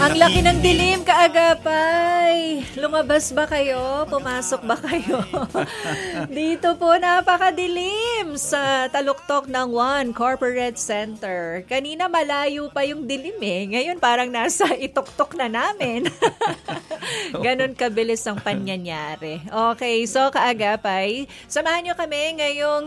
Ang laki ng dilim, kaagapay. Lumabas ba kayo? Pumasok ba kayo? Dito po napakadilim sa taluktok ng One Corporate Center. Kanina malayo pa yung dilim Ngayon parang nasa ituktok na namin. Ganon kabilis ang panyanyari. Okay, so kaagapay, samahan nyo kami ngayong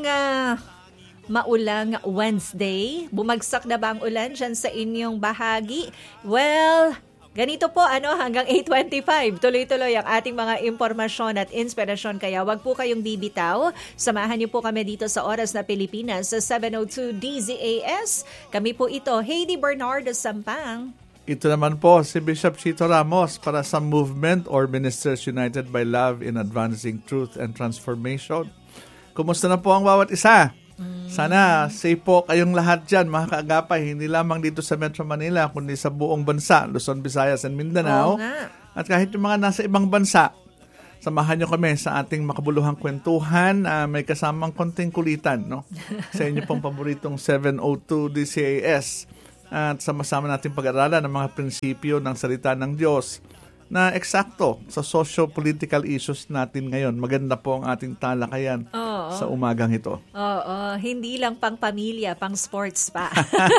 maulang Wednesday. Bumagsak na ba ang ulan dyan sa inyong bahagi? Well, ganito po, hanggang 8:25. Tuloy-tuloy ang ating mga impormasyon at inspirasyon. Kaya wag po kayong bibitaw. Samahan niyo po kami dito sa Oras na Pilipinas sa 702 DZAS. Kami po ito, Heidi Bernardo Sampang. Ito naman po si Bishop Chito Ramos para sa Movement or Ministers United by Love in Advancing Truth and Transformation. Kumusta na po ang bawat isa? Sana safe po kayong lahat dyan, mga kaagapay. Hindi lamang dito sa Metro Manila, kundi sa buong bansa, Luzon, Visayas, and Mindanao. At kahit yung mga nasa ibang bansa, samahan nyo kami sa ating makabuluhang kwentuhan. May kasamang konting kulitan, no? Sa inyo pong paboritong 702 DCAS. At sama-sama natin pag-aralan ng mga prinsipyo ng salita ng Diyos na eksakto sa socio-political issues natin ngayon. Maganda po ang ating talakayan sa umagang ito. Hindi lang pang pamilya, pang sports pa.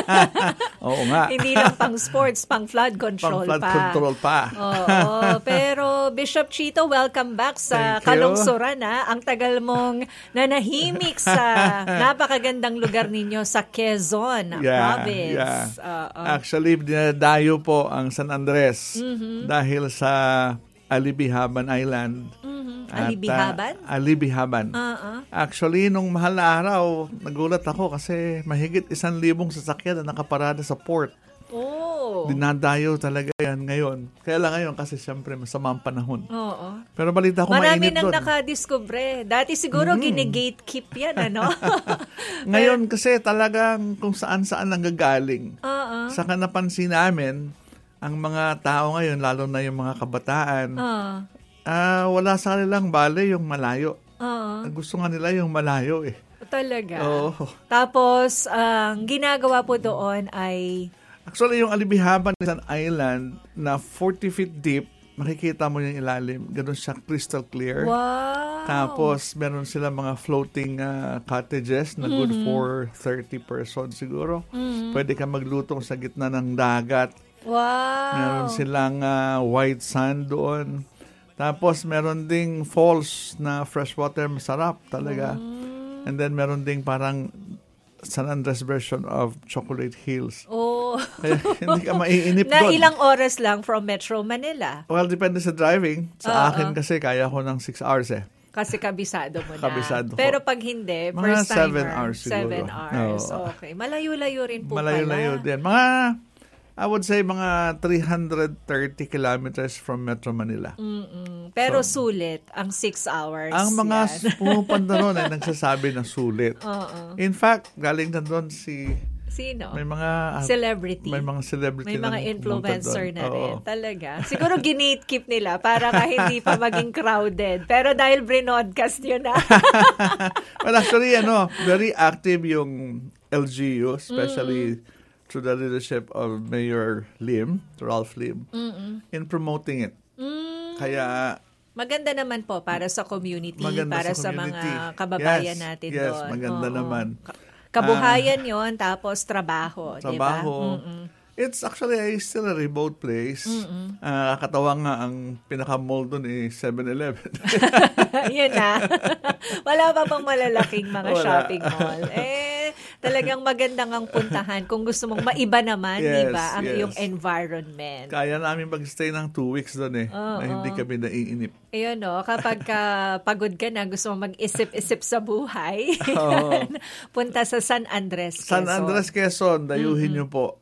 Oo nga. Hindi lang pang sports, pang flood control pa. Pero Bishop Chito, welcome back sa Kalungsuran. Ang tagal mong nanahimik sa napakagandang lugar ninyo sa Quezon Province. Actually, dinadayo po ang San Andres dahil sa Alibihaban Island. Alibihaban. Actually, nung mahal na araw, nagulat ako kasi mahigit 1,000 sasakyan na nakaparada sa port. Dinadayo talaga yan ngayon. Kaya lang ngayon kasi siyempre masama ang panahon. Pero balita ko marami mainit nang doon. nakadiskubre. Dati siguro gine-gatekeep yan, Ngayon kasi talagang kung saan-saan nanggagaling. Saka napansin namin, ang mga tao ngayon, lalo na yung mga kabataan, wala sa kanilang bale yung malayo. Gusto nga nila yung malayo Talaga? Tapos, ang ginagawa po doon ay... Actually, yung Alibihaban is an island na 40 feet deep. Makikita mo yung ilalim. Ganun siya, crystal clear. Wow! Tapos, meron sila mga floating cottages na good for 30 persons siguro. Pwede ka maglutong sa gitna ng dagat. Wow! Meron silang white sand doon. Tapos, meron ding falls na freshwater. Masarap talaga. And then, meron ding parang San Andres version of Chocolate Hills. Kaya hindi ka maiinip doon. Na ilang oras lang from Metro Manila? Well, depende sa driving. Sa akin kasi, kaya ko ng 6 hours Kasi kabisado mo na. Kabisado ko. Pero pag hindi, mga first timer. 7 hours siguro. 7 hours, okay. Malayo-layo rin po pala. Malayo-layo din. I would say mga 330 kilometers from Metro Manila. Pero sulit ang 6 hours. Ang mga pumupunta doon ay nagsasabi na sulit. In fact, galing na doon Sino? May mga celebrity. May mga celebrity. May mga influencer na rin. Talaga. Siguro ginatekeep nila para hindi pa maging crowded. Pero dahil brinodcast yun na. Well, actually, very active yung LGU, especially through the leadership of Mayor Ralph Lim, in promoting it. Kaya maganda naman po para sa community, para sa mga kababayan natin doon. Yes, maganda naman. Kabuhayan yon, tapos trabaho. Trabaho. Diba? It's actually still a remote place. Katawa nga, ang pinaka-mall doon 7-Eleven. Yun na. Wala pa bang malalaking mga shopping mall? Talagang magandang ang puntahan kung gusto mong maiba naman, di ba, ang iyong environment. Kaya namin mag-stay ng 2 weeks doon na hindi kami naiinip. Ayun, kapag pagod ka na, gusto mong mag-isip-isip sa buhay, punta sa San Andres, Quezon. San Andres, Quezon, dayuhin niyo po.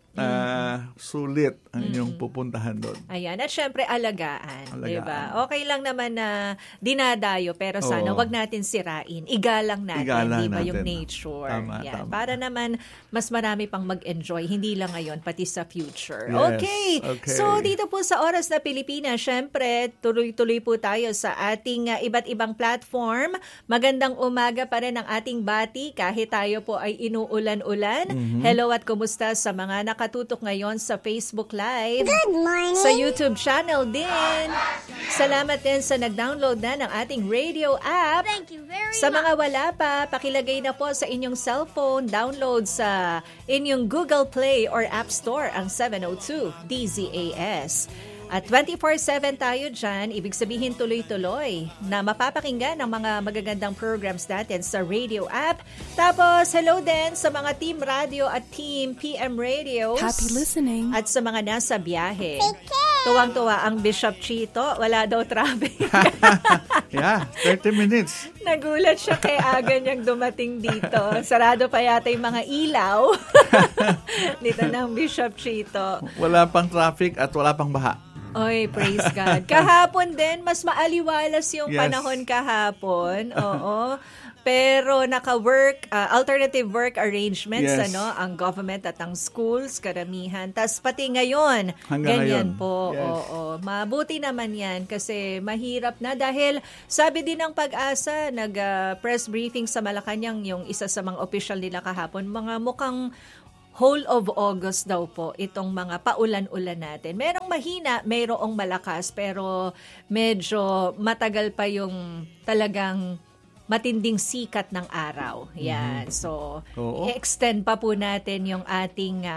Sulit ang inyong pupuntahan doon. Ayan. At syempre, alagaan. Diba? Okay lang naman na dinadayo, pero sana wag natin sirain. Igalang natin, diba, yung nature. Tama. Para naman, mas marami pang mag-enjoy. Hindi lang ngayon, pati sa future. Yes. Okay. So, dito po sa Oras na Pilipinas, syempre, tuloy-tuloy po tayo sa ating iba't ibang platform. Magandang umaga pa rin ang ating bati kahit tayo po ay inuulan-ulan. Hello at kumusta sa mga nakatutok ngayon sa Facebook Live. Good morning. Sa YouTube channel din. Salamat din sa nag-download na ng ating radio app. Thank you very Sa much. mga wala pa, pakilagay na po sa inyong cellphone, download sa inyong Google Play or App Store ang 702 DZAS. At 24/7 tayo dyan, ibig sabihin tuloy-tuloy na mapapakinggan ang mga magagandang programs natin sa radio app. Tapos, hello din sa mga Team Radio at Team PM Radios. Happy listening. At sa mga nasa biyahe. Tuwang-tuwa ang Bishop Chito, wala daw traffic. Yeah, 30 minutes. Nagulat siya kay aga niyang dumating dito. Sarado pa yata yung mga ilaw. Dito ng Bishop Chito. Wala pang traffic at wala pang baha. Oy, praise God. Kahapon din, mas maaliwalas yung Yes. panahon kahapon. Oo. Pero naka-work, alternative work arrangements, Yes. ang government at ang schools, karamihan. Tas pati ngayon, Hanggang ganyan ngayon. po. Yes. Oo. Mabuti naman yan kasi mahirap na dahil sabi din ng Pag-asa, nag-press briefing sa Malacanang yung isa sa mga official nila kahapon, mga mukhang whole of August daw po itong mga paulan-ulan natin. Merong mahina, mayroong malakas, pero medyo matagal pa yung talagang matinding sikat ng araw. Yan. So, Oo. i-extend pa po natin yung ating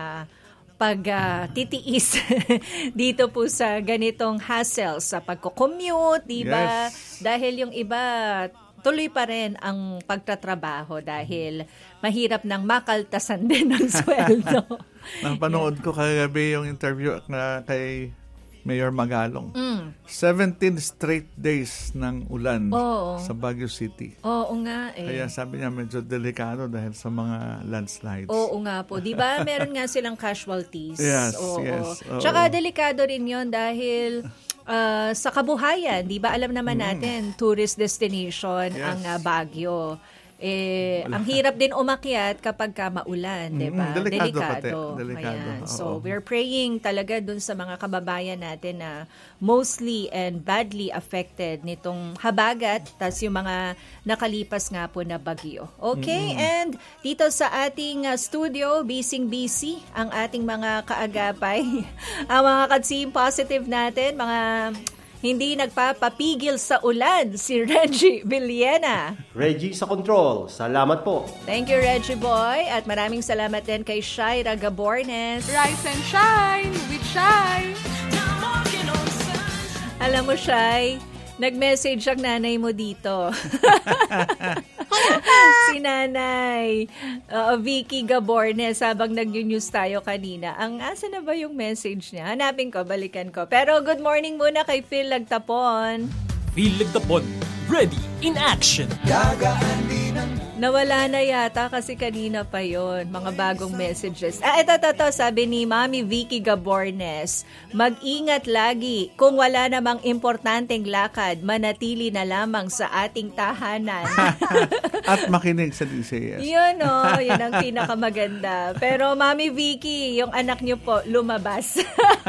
pagtitiis dito po sa ganitong hassle sa pagko-commute, di ba? Yes. Dahil yung iba tuloy pa rin ang pagtatrabaho dahil mahirap nang makaltasan din ng sweldo. Napanood ko kagabi yung interview na kay Mayor Magalong. 17 straight days ng ulan Oo. sa Baguio City. Oo nga eh. Kaya sabi niya medyo delikado dahil sa mga landslides. Oo nga po. Di ba meron nga silang casualties? Yes, Oo. yes. Oo. Tsaka delikado rin yon dahil sa kabuhayan, di ba alam naman natin, tourist destination Yes. ang Baguio. Ang hirap din umakyat kapag ka maulan, di ba? Delikado pati. Delikado, Ayan. oo. So, we're praying talaga dun sa mga kababayan natin na mostly and badly affected nitong habagat, tas yung mga nakalipas nga po na bagyo. Okay? And dito sa ating studio, busy ang ating mga kaagapay. Ang mga ka-team positive natin, mga hindi nagpapapigil sa ulan, si Reggie Villena. Reggie sa control. Salamat po. Thank you, Reggie Boy. At maraming salamat din kay Shaira Gabornes. Rise and shine with Shai. Alam mo, Shai, nag-message ang nanay mo dito. Si Nanay Vicky Gabornes habang nag-news tayo kanina. Asa na ba yung message niya? Hanapin ko, balikan ko. Pero good morning muna kay Phil Lagtapon. Phil Lagtapon, ready in action. Nawala na yata kasi kanina pa yon mga bagong messages. Ito, sabi ni Mami Vicky Gabornes, mag-ingat lagi kung wala namang importanteng lakad, manatili na lamang sa ating tahanan. At makinig sa DCS. Yun yun ang pinakamaganda. Pero Mami Vicky, yung anak niyo po lumabas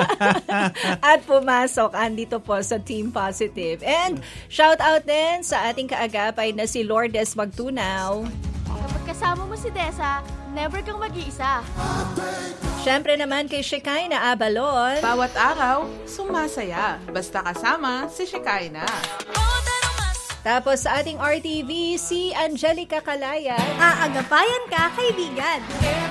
at pumasok andito po sa Team Positive. And shout out din sa ating kaagapay na si Lourdes Magtunaw. Kapag kasama mo si Desa, never kang mag-iisa. Siyempre naman kay Shekinah Abalon. Bawat araw, sumasaya. Basta kasama si Shekinah. Tapos sa ating RTV, si Angelica Calayan. Aagapayan ka, kaibigan.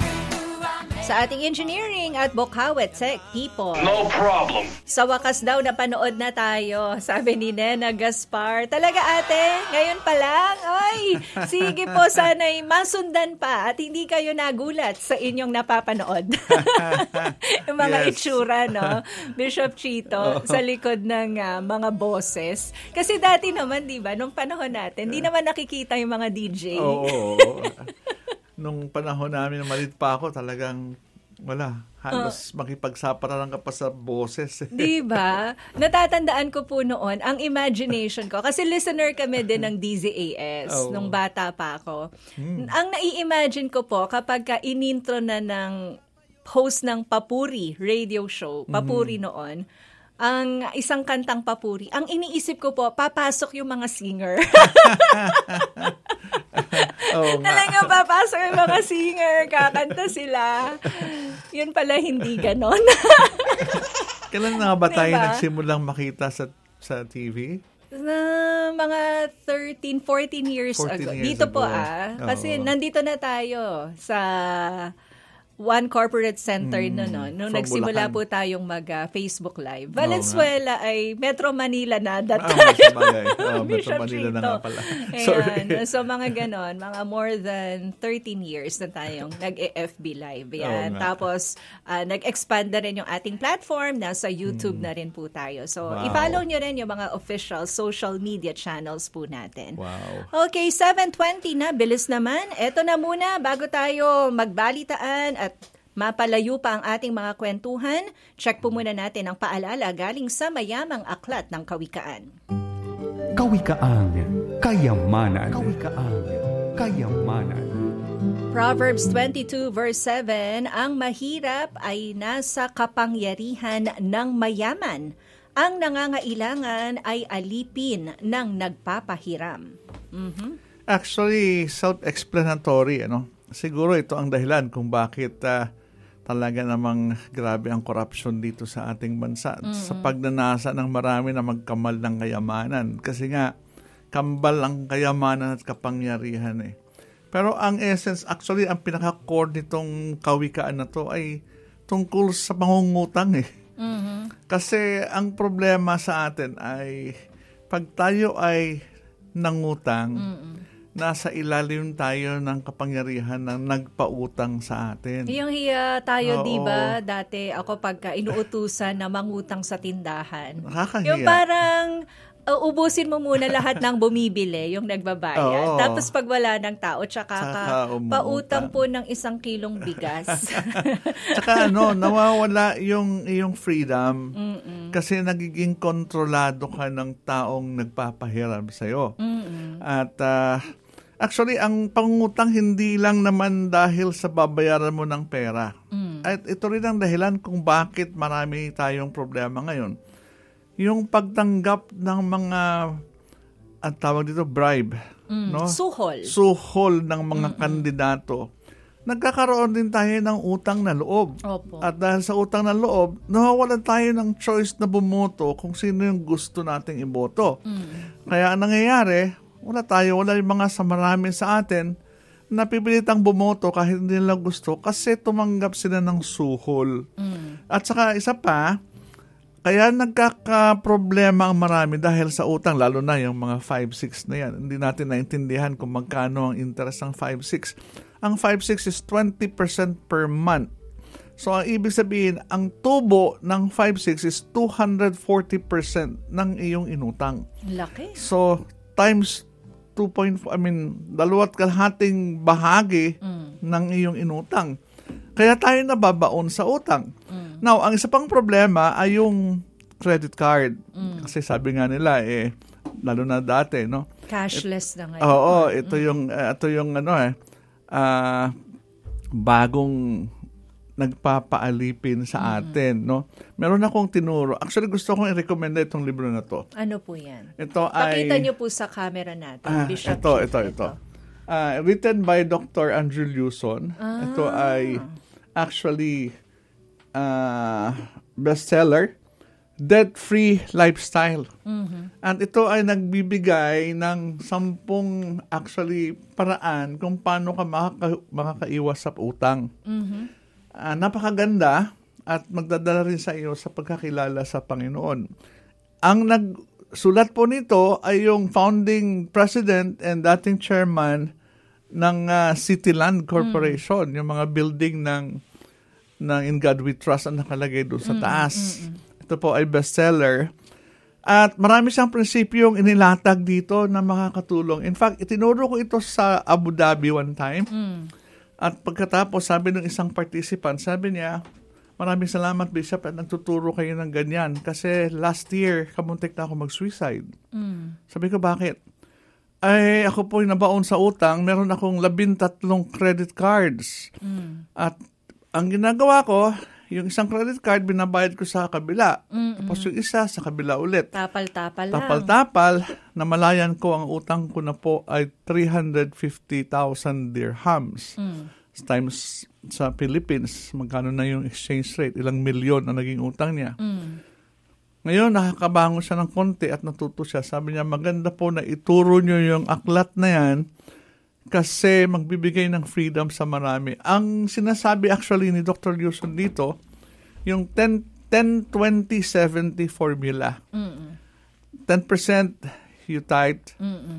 Sa ating engineering at Bokawet Tech people. No problem. Sa wakas daw napanood na tayo, sabi ni Nena Gaspar. Talaga ate, ngayon pa lang? Ay, sige po, sana'y masundan pa at hindi kayo nagulat sa inyong napapanood. Yung mga Yes. itsura, no? Bishop Chito, sa likod ng mga boses. Kasi dati naman, di ba, nung panahon natin, di naman nakikita yung mga DJ. Oo. Nung panahon namin, maliit pa ako, talagang wala. Halos makipagsapara lang ka pa sa boses. Di ba? Natatandaan ko po noon, ang imagination ko, kasi listener kami din ng DZAS Oh. nung bata pa ako. Ang nai-imagine ko po, kapag ka inintro na ng host ng Papuri radio show, Papuri noon, ang isang kantang Papuri, ang iniisip ko po, papasok yung mga singer. Oo nga. Talagang papasok yung mga singer, kakanta sila. Yun pala hindi ganon. Kailan na ba tayo Diba? nagsimulang makita sa TV? Na mga 13, 14 years 14 ago. years Dito po ago. Kasi Oo. nandito na tayo sa One Corporate Center nung from nagsimula Bulacan. po tayong mag-Facebook Live. Valenzuela ay Metro Manila na that time. Sa bagay. Metro Bishop Manila na Chito. nga pala. Ayan. Sorry. So mga ganon, mga more than 13 years na tayong nag-FB Live. Yan. Oo nga. Tapos nag-expand na rin yung ating platform. Nasa YouTube na rin po tayo. So Wow. i-follow nyo rin yung mga official social media channels po natin. Wow. Okay, 7:20 na. Bilis naman. Eto na muna, bago tayo magbalitaan at mapalayo pa ang ating mga kwentuhan, check po muna natin ang paalala galing sa mayamang aklat ng kawikaan. Kawikaan, kayamanan. Kawikaan, kayamanan. Proverbs 22 verse 7, ang mahirap ay nasa kapangyarihan ng mayaman. Ang nangangailangan ay alipin ng nagpapahiram. Actually, self-explanatory, Siguro ito ang dahilan kung bakit talaga namang grabe ang corruption dito sa ating bansa. Sa pagnanasa ng marami na magkamal ng kayamanan. Kasi nga, kambal ang kayamanan at kapangyarihan eh. Pero ang essence, actually, ang pinaka-core nitong kawikaan na to ay tungkol sa pangungutang eh. Kasi ang problema sa atin ay pag tayo ay nangutang, nasa ilalim tayo ng kapangyarihan ng nagpautang sa atin. Yung hiya tayo, Oo. di ba? Dati ako pagka inuutusan na mangutang sa tindahan. Nakakahiya. Yung parang ubusin mo muna lahat ng bumibili, yung nagbabayad. Oo. Tapos pag wala ng tao, tsaka Tsaka ka umutang. pautang po ng 1 kilong bigas. Tsaka nawawala yung iyong freedom kasi nagiging kontrolado ka ng taong nagpapahiram sa'yo. At actually, ang pangungutang hindi lang naman dahil sa babayaran mo ng pera. At ito rin ang dahilan kung bakit marami tayong problema ngayon. Yung pagtanggap ng mga, ang tawag dito, bribe. No? Suhol. Suhol ng mga kandidato. Nagkakaroon din tayo ng utang na loob. Opo. At dahil sa utang na loob, nawawalan tayo ng choice na bumoto kung sino yung gusto nating iboto. Kaya ang nangyayari, wala yung mga sa marami sa atin na pipilitang bumoto kahit hindi nila gusto kasi tumanggap sila ng suhol. At saka isa pa, kaya nagkakaproblema ang marami dahil sa utang, lalo na yung mga 5-6 na yan. Hindi natin naintindihan kung magkano ang interest ng 5-6. Ang 5-6 is 20% per month. So, ang ibig sabihin, ang tubo ng 5-6 is 240% ng iyong inutang. Laki. So, times 2.4, dalawat kalahating bahagi ng iyong inutang. Kaya tayo nababaon sa utang. Now, ang isa pang problema ay yung credit card. Kasi sabi nga nila, lalo na dati, no? Cashless na ngayon. Oo, ito yung bagong nagpapaalipin sa atin, no? Meron akong tinuro. Actually, gusto kong i-recommenda itong libro na to. Ano po yan? Ito ay... Pakita niyo po sa camera natin. Bishop Ito. Written by Dr. Andrew Lewson. Ito ay actually bestseller, Debt-Free Lifestyle. At ito ay nagbibigay ng 10 actually paraan kung paano ka makakaiwas sa utang. Napakaganda at magdadala rin sa iyo sa pagkakilala sa Panginoon. Ang nagsulat po nito ay yung founding president and dating chairman ng Cityland Corporation, yung mga building ng In God We Trust ang nakalagay doon sa taas. Ito po ay bestseller. At marami siyang prinsipyong inilatag dito na makakatulong. In fact, itinuro ko ito sa Abu Dhabi one time. At pagkatapos, sabi ng isang participant, sabi niya, maraming salamat, Bishop, at nagtuturo kayo ng ganyan. Kasi last year, kamuntik na ako mag-suicide. Sabi ko, bakit? Ay, ako po yung nabaon sa utang. Meron akong 13 credit cards. At ang ginagawa ko, yung isang credit card, binabayad ko sa kabila. Tapos yung isa, sa kabila ulit. Tapal-tapal lang. Tapal-tapal, namalayan ko ang utang ko na po ay 350,000 dirhams. times sa Philippines, magkano na yung exchange rate, ilang milyon ang naging utang niya. Ngayon, nakakabango siya ng konti at natuto siya. Sabi niya, maganda po na ituro niyo yung aklat na yan kasi magbibigay ng freedom sa marami. Ang sinasabi actually ni Dr. Luzon dito, yung 10-20-70 formula. 10% you tithe,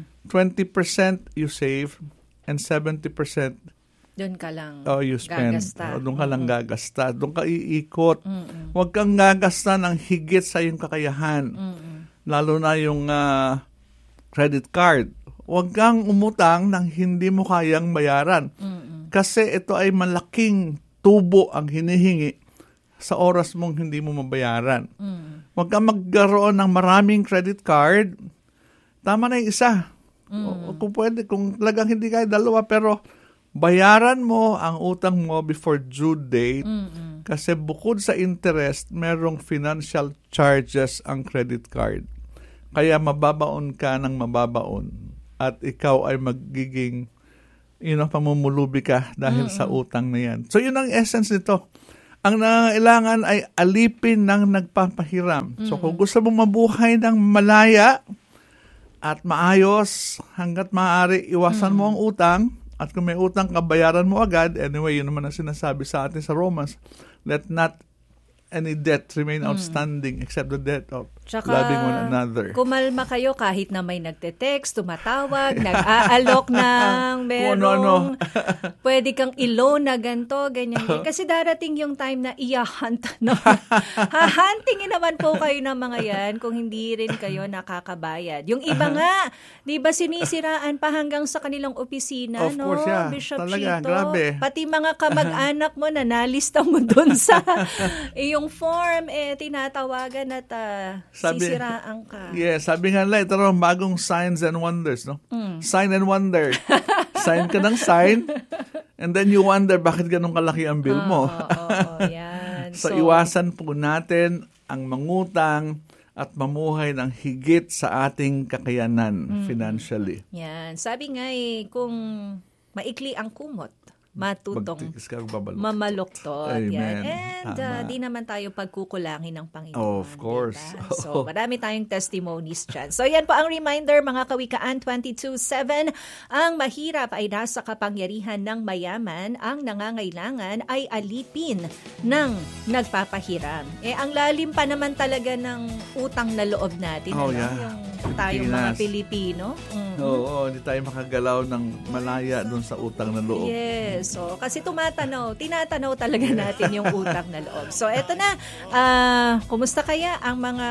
20% you save, and 70% doon ka lang you spend. gagasta. Doon ka lang gagasta. Doon ka iikot. Huwag kang gagasta ng higit sa iyong kakayahan. Lalo na yung credit card. Huwag kang umutang ng hindi mo kayang bayaran. Kasi ito ay malaking tubo ang hinihingi sa oras mong hindi mo mabayaran. Huwag kang magkaroon ng maraming credit card. Tama na yung isa. Kung pwede, kung talagang hindi kaya dalawa, pero bayaran mo ang utang mo before due date kasi bukod sa interest, merong financial charges ang credit card. Kaya mababaon ka ng mababaon at ikaw ay magiging pamumulubi ka dahil sa utang na yan. So yun ang essence nito. Ang nangailangan ay alipin ng nagpapahiram. So kung gusto mong mabuhay ng malaya at maayos, hanggat maaari, iwasan mo ang utang. At kung may utang ka, bayaran mo agad. Anyway, yun naman ang sinasabi sa atin sa Romans. Let not any debt remain outstanding except the debt of loving one another. Kumalma kayo kahit na may nagte-text, tumatawag, nag-aalok ng merong pwede kang i-loan na ganito, ganyan. Kasi darating yung time na i-hunt. No? Hahuntingin naman po kayo ng mga yan kung hindi rin kayo nakakabayad. Yung iba nga, di ba sinisiraan pa hanggang sa kanilang opisina, of course, yeah. Bishop Talaga, Chito? grabe. Pati mga kamag-anak mo na nalista mo dun sa yung form, tinatawagan at sisiraan ka. Yeah, sabi nga nila, ito raw bagong signs and wonders, no? Sign and wonder. Sign ka ng sign, and then you wonder bakit ganun kalaki ang bill mo. Yan. So, iwasan po natin ang mangutang at mamuhay ng higit sa ating kakayanan financially. Yan. Sabi nga kung maikli ang kumot, matutong Magtikis ka, babaluktot. mamaluktot. Amen. Yan. And Tama. di naman tayo pagkukulangin ng Panginoon. Of course. Diba? So, marami tayong testimonies dyan. So, yan po ang reminder, mga Kawikaan 22:7. Ang mahirap ay nasa kapangyarihan ng mayaman, ang nangangailangan ay alipin ng nagpapahiram. Ang lalim pa naman talaga ng utang na loob natin. Yeah. Yung tayong mga Pilipinas. Pilipino. Oo, hindi tayo makagalaw ng malaya doon sa utang na loob. Yes. So, kasi tinatanaw talaga natin yung utang na loob. So, eto na. Kumusta kaya ang mga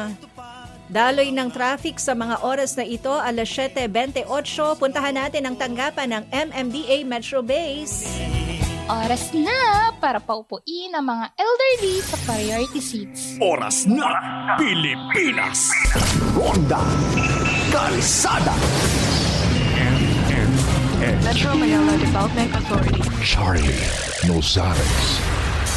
daloy ng traffic sa mga oras na ito? 7:28. Puntahan natin ang tanggapan ng MMDA Metro Base. Oras na para paupuin ang mga elderly sa priority seats. Oras na, Pilipinas! Ronda Kalsada Metro Manila Development Authority. Charlie Nozares.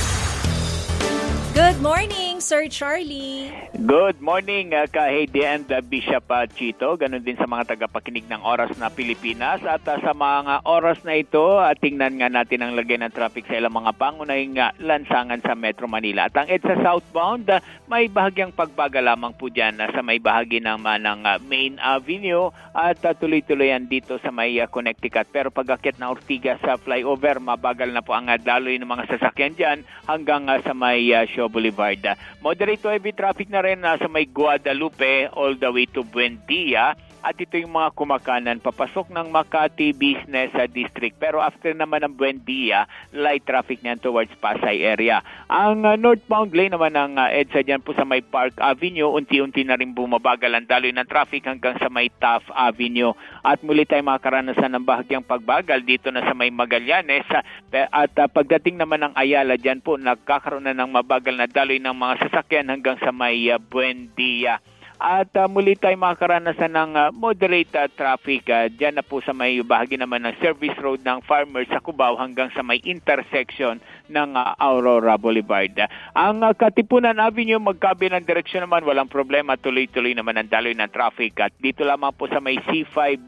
Good morning, Sir Charlie. Good morning, ka-Heidi and Bishop Chito. Ganon din sa mga tagapakinig ng Oras na Pilipinas. At sa mga oras na ito, tingnan nga natin ang lagay ng traffic sa ilang mga pangunahing lansangan sa Metro Manila. At ang EDSA southbound, may bahagyang pagbaga lamang po dyan sa may bahagi naman ng Main Avenue at tuloy-tuloy yan dito sa may Connecticut. Pero pag-akyat na Ortigas sa flyover, mabagal na po ang daloy ng mga sasakyan dyan hanggang sa may Shaw Boulevard. Moderate to heavy traffic na rin sa may Guadalupe all the way to Buendia. At ito yung mga kumakanan papasok ng Makati Business District. Pero after naman ng Buendia, light traffic niyan towards Pasay area. Ang northbound lane naman ng EDSA dyan po sa may Park Avenue, unti-unti na rin bumabagal ang daloy ng traffic hanggang sa may Taft Avenue. At muli tayo makaranasan ng bahagyang pagbagal dito na sa may Magallanes. At pagdating naman ng Ayala dyan po, nagkakaroon na ng mabagal na daloy ng mga sasakyan hanggang sa may Buendia. At muli tayo makaranasan ng moderate traffic dyan na po sa may bahagi naman ng service road ng Farmers sa Cubao hanggang sa may intersection ng Aurora Boulevard. Ang Katipunan Avenue, magkabilang direksyon naman, walang problema, tuloy-tuloy naman ang daloy ng traffic. At dito lamang po sa may C5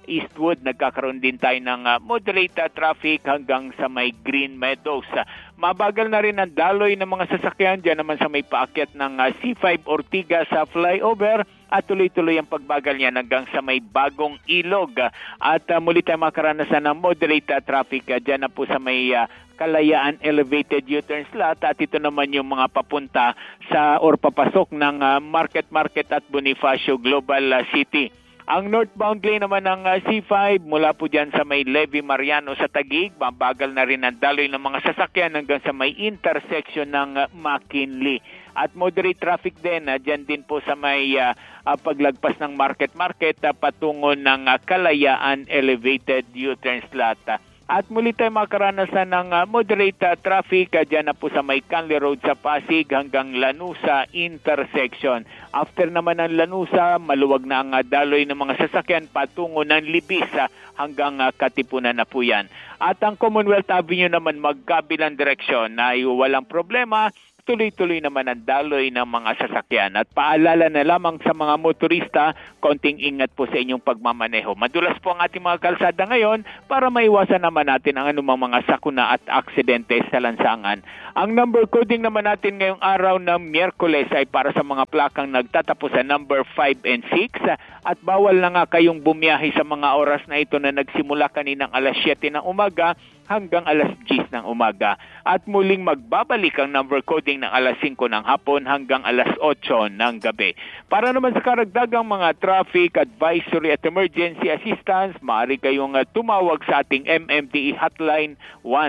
Eastwood, nagkakaroon din tayo ng moderate traffic hanggang sa may Green Meadows. Mabagal na rin ang daloy ng mga sasakyan dyan naman sa may paakyat ng C5 Ortigas sa flyover at tuloy-tuloy ang pagbagal niyan hanggang sa may Bagong Ilog. At muli tayo makaranasan ng moderate traffic dyan na po sa may Kalayaan Elevated U-turn slot at ito naman yung mga papunta sa or papasok ng Market at Bonifacio Global City. Ang northbound lane naman ng C5 mula po dyan sa may Levy Mariano sa Taguig, mabagal na rin ang daloy ng mga sasakyan hanggang sa may intersection ng McKinley. At moderate traffic din, dyan din po sa may paglagpas ng Market patungo ng Kalayaan Elevated U-turn slot. At muli tayo makaranasan ng moderate traffic dyan na po sa may Canley Road sa Pasig hanggang Lanusa intersection. After naman ng Lanusa, maluwag na ang daloy ng mga sasakyan patungo ng Libis hanggang Katipunan na po yan. At ang Commonwealth Avenue naman magkabilang direksyon ay walang problema. Tuloy-tuloy naman ang daloy ng mga sasakyan. At paalala na lamang sa mga motorista, konting ingat po sa inyong pagmamaneho. Madulas po ang ating mga kalsada ngayon para maiwasan naman natin ang anumang mga sakuna at aksidente sa lansangan. Ang number coding naman natin ngayong araw ng Miyerkules ay para sa mga plakang nagtatapos sa number 5 and 6 at bawal na nga kayong bumiyahe sa mga oras na ito na nagsimula kaninang alas 7 ng umaga hanggang alas 10 ng umaga. At muling magbabalik ang number coding ng alas 5 ng hapon hanggang alas 8 ng gabi. Para naman sa karagdagang mga traffic advisory at emergency assistance, maaari kayong tumawag sa ating MMDA hotline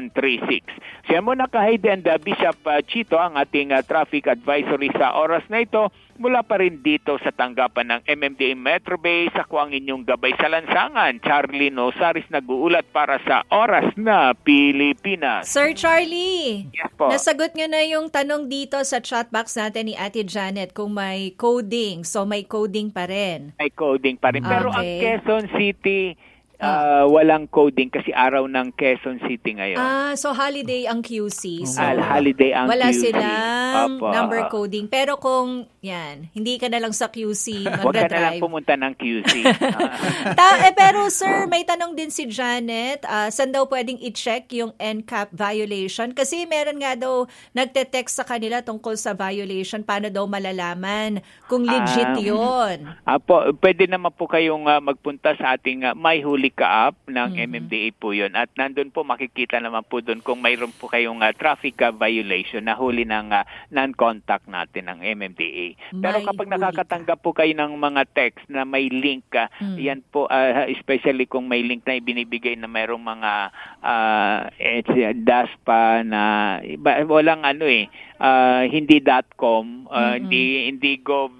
136. Siya muna ka-Heidi and Bishop Chito ang ating traffic advisory sa oras na ito. Mula pa rin dito sa tanggapan ng MMDA Metro Base, ako ang inyong gabay sa lansangan. Charlie Nosaris nag-uulat para sa Oras na Pilipinas. Sir Charlie, yes po. Nasagot nyo na yung tanong dito sa chat box natin ni Ate Janet kung may coding. So may coding pa rin. May coding pa rin. Pero Okay. ang Quezon City, walang coding kasi araw ng Quezon City ngayon. So holiday ang QC. So holiday ang wala QC. silang Opo. number coding. Pero kung hindi ka na lang sa QC Huwag ka na lang magdadrive. pumunta ng QC. Pero sir, may tanong din si Janet, saan daw pwedeng i-check yung NCAP violation? Kasi meron nga daw nagte-text sa kanila tungkol sa violation. Paano daw malalaman kung legit yun? Pwede naman po kayong magpunta sa ating My Huli Ka app ng MMDA po yun. At nandun po makikita naman po doon kung mayroon po kayong traffic violation na huli ng non-contact natin ng MMDA. Pero kapag nakakatanggap po kayo ng mga text na may link, yan po, especially kung may link na ibinibigay na mayroong mga DASPA na walang hindi .com, hindi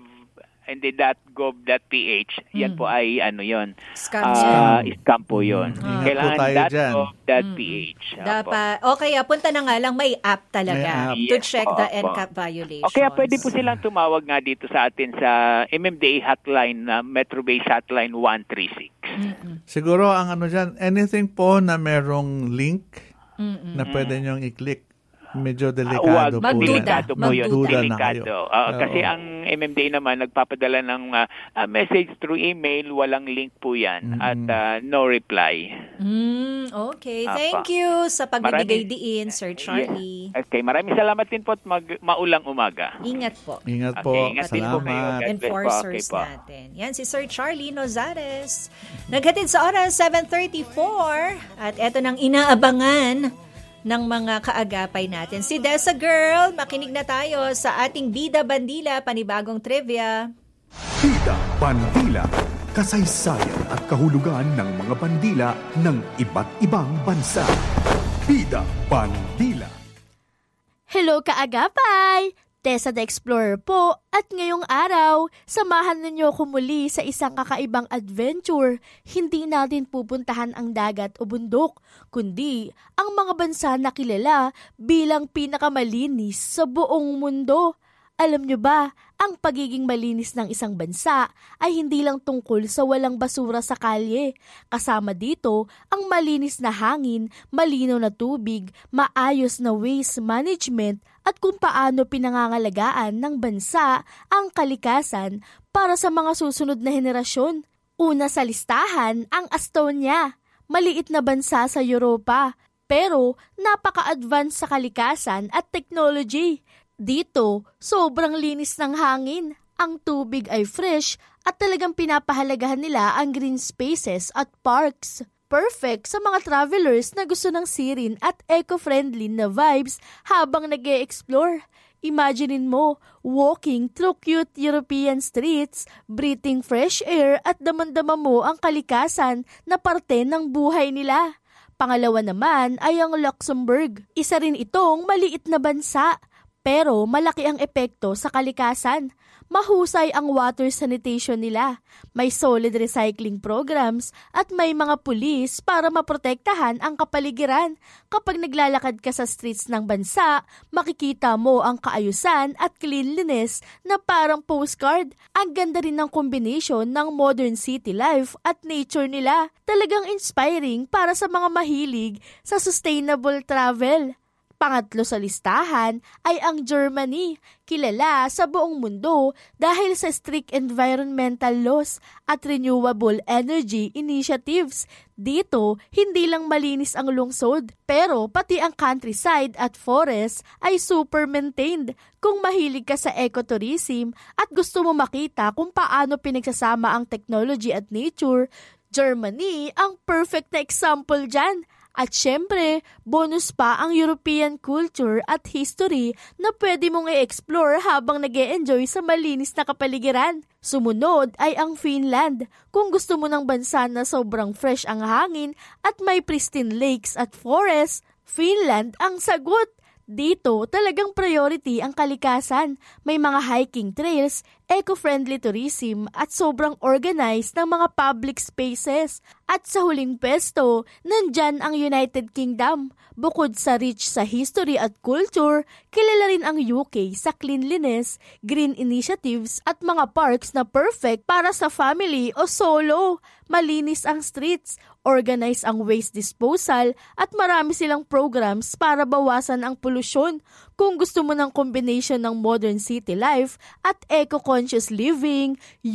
.gov.ph, yan po ay scam po yun. Kailangan .gov.ph. Punta na nga lang, may app talaga to check the NCAP violations. Kaya pwede po silang tumawag nga dito sa atin sa MMDA hotline, Metro Base hotline 136. Siguro ang dyan, anything po na merong link na pwede nyong i-click. Medyo delikado po yan. Magduda na kayo. Kasi ang MMDA naman nagpapadala ng message through email, walang link po yan at no reply. Okay, thank you sa pagbibigay diin, Sir Charlie. Okay, maraming salamat din po at maulang umaga. Ingat po. Ingat po. Ingat din po kayo. Enforcers natin. Yan si Sir Charlie Nozares. Naghatid sa oras 7:34 at eto nang inaabangan ng mga kaagapay natin. Si Desa Girl, makinig na tayo sa ating Bida Bandila, panibagong trivia. Bida Bandila, kasaysayan at kahulugan ng mga bandila ng iba't ibang bansa. Bida Bandila. Hello kaagapay! Tessa the Explorer po at ngayong araw, samahan ninyo ko muli sa isang kakaibang adventure. Hindi natin pupuntahan ang dagat o bundok, kundi ang mga bansa na kilala bilang pinakamalinis sa buong mundo. Alam nyo ba, ang pagiging malinis ng isang bansa ay hindi lang tungkol sa walang basura sa kalye. Kasama dito ang malinis na hangin, malinaw na tubig, maayos na waste management at kung paano pinangangalagaan ng bansa ang kalikasan para sa mga susunod na henerasyon. Una sa listahan ang Estonia, maliit na bansa sa Europa, pero napaka-advance sa kalikasan at technology. Dito, sobrang linis ng hangin, ang tubig ay fresh at talagang pinapahalagahan nila ang green spaces at parks. Perfect sa mga travelers na gusto ng serene at eco-friendly na vibes habang nag-e-explore. Imaginein mo, walking through cute European streets, breathing fresh air at damandama mo ang kalikasan na parte ng buhay nila. Pangalawa naman ay ang Luxembourg. Isa rin itong maliit na bansa, pero malaki ang epekto sa kalikasan. Mahusay ang water sanitation nila, may solid recycling programs at may mga pulis para maprotektahan ang kapaligiran. Kapag naglalakad ka sa streets ng bansa, makikita mo ang kaayusan at cleanliness na parang postcard. Ang ganda rin ng combination ng modern city life at nature nila. Talagang inspiring para sa mga mahilig sa sustainable travel. Pangatlo sa listahan ay ang Germany, kilala sa buong mundo dahil sa strict environmental laws at renewable energy initiatives. Dito, hindi lang malinis ang lungsod, pero pati ang countryside at forest ay super maintained. Kung mahilig ka sa ecotourism at gusto mo makita kung paano pinagsasama ang technology at nature, Germany ang perfect na example dyan. At syempre, bonus pa ang European culture at history na pwede mong i-explore habang nag-e-enjoy sa malinis na kapaligiran. Sumunod ay ang Finland. Kung gusto mo ng bansa na sobrang fresh ang hangin at may pristine lakes at forests, Finland ang sagot. Dito, talagang priority ang kalikasan. May mga hiking trails, eco-friendly tourism at sobrang organized ng mga public spaces. At sa huling pwesto, nandyan ang United Kingdom. Bukod sa rich sa history at culture, kilala rin ang UK sa cleanliness, green initiatives at mga parks na perfect para sa family o solo. Malinis ang streets, organize ang waste disposal at marami silang programs para bawasan ang polusyon. Kung gusto mo ng combination ng modern city life at eco-conscious living,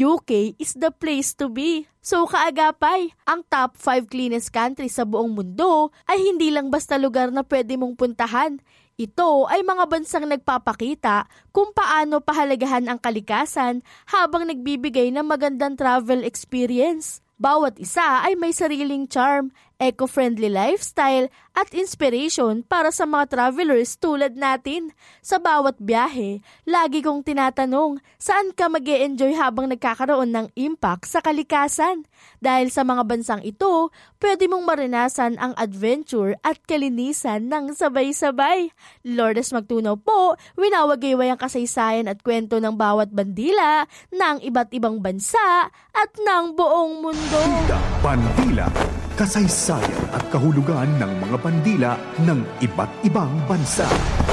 UK is the place to be. So kaagapay, ang top 5 cleanest countries sa buong mundo ay hindi lang basta lugar na pwede mong puntahan. Ito ay mga bansang nagpapakita kung paano pahalagahan ang kalikasan habang nagbibigay ng magandang travel experience. Bawat isa ay may sariling charm, eco-friendly lifestyle at inspiration para sa mga travelers tulad natin. Sa bawat biyahe, lagi kong tinatanong, saan ka mag-e-enjoy habang nagkakaroon ng impact sa kalikasan? Dahil sa mga bansang ito, pwede mong maranasan ang adventure at kalinisan ng sabay-sabay. Lourdes Magtunaw po, winawagayway ang kasaysayan at kwento ng bawat bandila ng iba't ibang bansa at ng buong mundo. Bida Bandila, kasaysayan at kahulugan ng mga bandila ng iba't ibang bansa.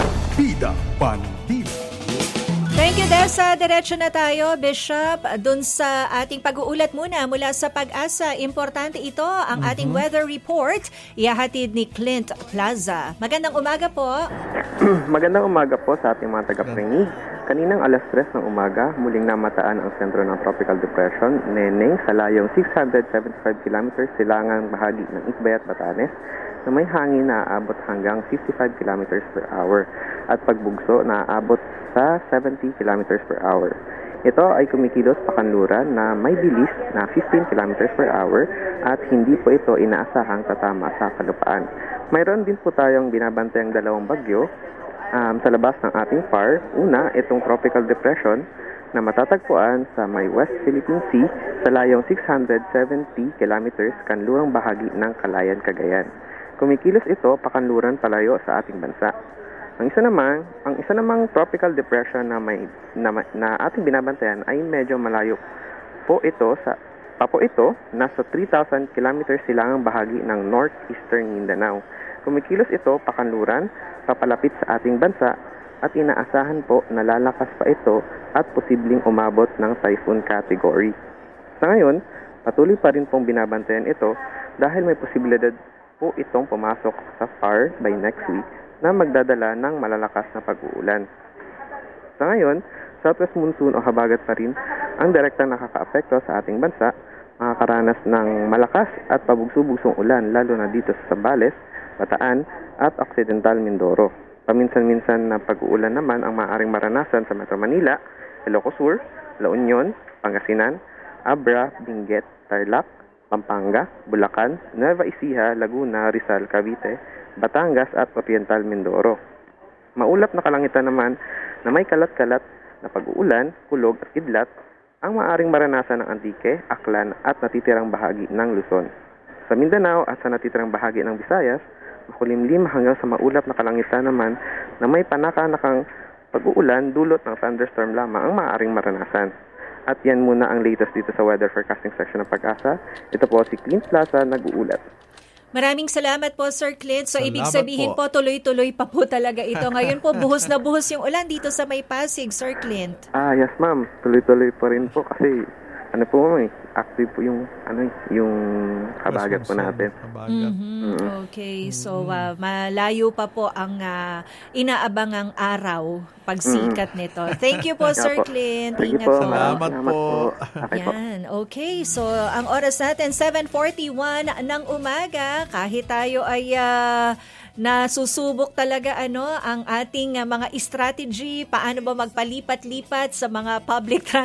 Bida Bandila. Thank you, Dessa. Diretso na tayo, Bishop. Dun sa ating pag-uulat muna mula sa Pag-asa, importante ito ang ating weather report. Ihahatid ni Clint Plaza. Magandang umaga po. Magandang umaga po sa ating mga taga-pakinig. Kaninang alas 3 ng umaga, muling namataan ang sentro ng Tropical Depression, Neneng, sa layong 675 km silangang bahagi ng Isbay at Batanes, na may hangin na aabot hanggang 55 km per hour at pagbugso na aabot sa 70 km per hour. Ito ay kumikilos pakanluran na may bilis na 15 km per hour at hindi po ito inaasahang tatama sa kalupaan. Mayroon din po tayong binabantayang dalawang bagyo sa labas ng ating PAR. Una, itong Tropical Depression na matatagpuan sa may West Philippine Sea sa layong 670 kilometers kanlurang bahagi ng Calayan, Cagayan. Kumikilos ito pakanluran palayo sa ating bansa. Ang isa namang Tropical Depression na ating binabantayan ay medyo malayo po ito nasa 3,000 kilometers silangang bahagi ng northeastern Mindanao. Kumikilos ito pakanluran papalapit sa ating bansa at inaasahan po na lalakas pa ito at posibleng umabot ng typhoon category. Sa ngayon, patuloy pa rin pong binabantayan ito dahil may posibilidad po itong pumasok sa PAR by next week na magdadala ng malalakas na pag-uulan. Sa ngayon, southwest monsoon o habagat pa rin ang direktang nakakaapekto sa ating bansa makakaranas ng malakas at pabugso-bugsong ulan, lalo na dito sa Zambales, Bataan at Occidental Mindoro. Paminsan-minsan na pag-uulan naman ang maaaring maranasan sa Metro Manila, Ilocos Sur, La Union, Pangasinan, Abra, Benguet, Tarlac, Pampanga, Bulacan, Nueva Ecija, Laguna, Rizal, Cavite, Batangas at Oriental Mindoro. Maulap na kalangitan naman na may kalat-kalat na pag-uulan, kulog at kidlat ang maaaring maranasan ng Antique, Aklan at natitirang bahagi ng Luzon. Sa Mindanao at sa natitirang bahagi ng Visayas, makulimlim hanggang sa maulap na kalangitan naman na may panaka-nakang pag-uulan dulot ng thunderstorm lamang ang maaaring maranasan. At yan muna ang latest dito sa weather forecasting section ng Pag-asa. Ito po si Clint Plaza, nag-uulat. Maraming salamat po, Sir Clint. So, Salamat ibig sabihin po, tuloy-tuloy pa po talaga ito. Ngayon po, buhos na buhos yung ulan dito sa May Pasig, Sir Clint. Yes ma'am. Tuloy-tuloy pa rin po kasi active po yung yung habagat po natin. Okay, so malayo pa po ang inaabangang araw pagsikat nito. Thank you po, Sir Clint. Ingat po. Salamat po. Yan. Okay, so ang oras natin 7:41 ng umaga. Kahit tayo ay nasusubok talaga ang ating mga strategy, paano ba magpalipat-lipat sa mga public transport